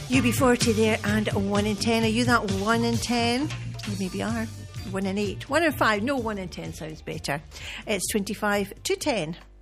UB40 there, and 1 in 10. Are you that 1 in 10? You maybe are. 1 in 8. 1 in 5. No, 1 in 10 sounds better. It's 25 to 10.